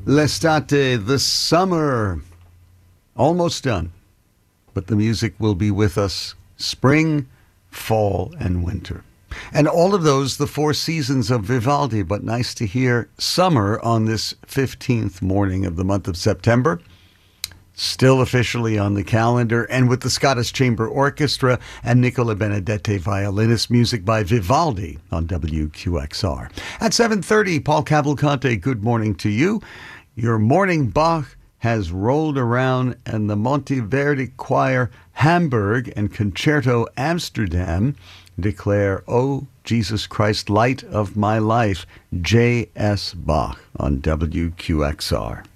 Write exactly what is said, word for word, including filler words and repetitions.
L'estate, the summer, almost done, but the music will be with us spring, fall, and winter. And all of those, the four seasons of Vivaldi, but nice to hear summer on this fifteenth morning of the month of September. Still officially on the calendar, and with the Scottish Chamber Orchestra and Nicola Benedetti violinist, music by Vivaldi on W Q X R. At seven thirty, Paul Cavalcante, good morning to you. Your morning Bach has rolled around, and the Monteverdi Choir Hamburg and Concerto Amsterdam declare, "O Jesus Christ, Light of My Life," J S. Bach on W Q X R.